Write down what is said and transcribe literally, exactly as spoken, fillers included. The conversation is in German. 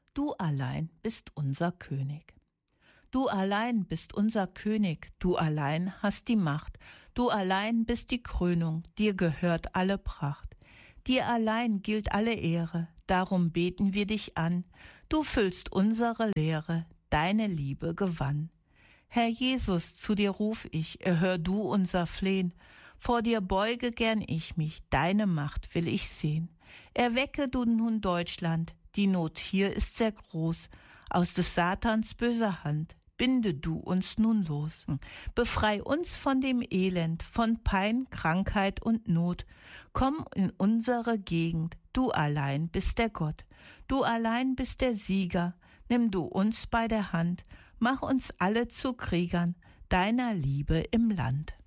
Du allein bist unser König. Du allein bist unser König, du allein hast die Macht, du allein bist die Krönung, dir gehört alle Pracht. Dir allein gilt alle Ehre, darum beten wir dich an, du füllst unsere Leere, deine Liebe gewann. Herr Jesus, zu dir ruf ich, erhör du unser Flehen, vor dir beuge gern ich mich, deine Macht will ich sehen. Erwecke du nun Deutschland, die Not hier ist sehr groß, aus des Satans böser Hand, binde du uns nun los. Befrei uns von dem Elend, von Pein, Krankheit und Not. Komm in unsere Gegend, du allein bist der Gott. Du allein bist der Sieger, nimm du uns bei der Hand. Mach uns alle zu Kriegern, deiner Liebe im Land.